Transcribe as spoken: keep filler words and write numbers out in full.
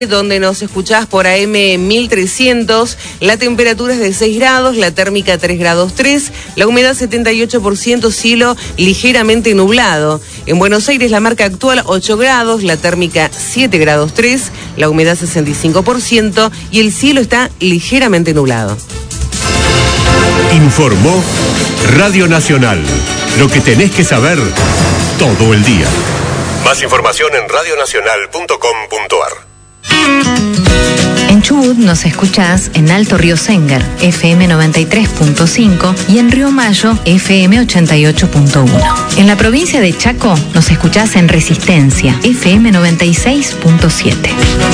donde nos escuchás por A M mil trescientos, la temperatura es de seis grados, la térmica tres grados tres, la humedad setenta y ocho por ciento, cielo ligeramente nublado. En Buenos Aires la marca actual ocho grados, la térmica siete grados tres, la humedad sesenta y cinco por ciento y el cielo está ligeramente nublado. Informó Radio Nacional, lo que tenés que saber todo el día. Más información en radio nacional punto com punto ar. En Chubut nos escuchás en Alto Río Sengar, F M noventa y tres punto cinco y en Río Mayo, F M ochenta y ocho punto uno. En la provincia de Chaco nos escuchás en Resistencia, F M noventa y seis punto siete.